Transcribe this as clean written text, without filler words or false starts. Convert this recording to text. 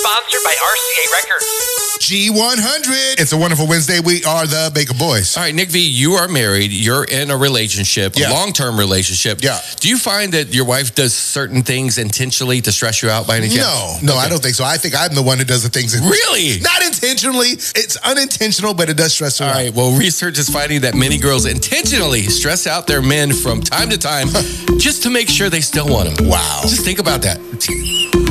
Sponsored by RCA Records. G100. It's a wonderful Wednesday. We are the Baker Boys. All right, Nick V, you are married. You're in a relationship, a long-term relationship. Yeah. Do you find that your wife does certain things intentionally to stress you out by any chance? No, I don't think so. I think I'm the one who does the things. Really? Not intentionally. It's unintentional, but it does stress her out. All right, well, research is finding that many girls intentionally stress out their men from time to time just to make sure they still want them. Wow. Just think about that.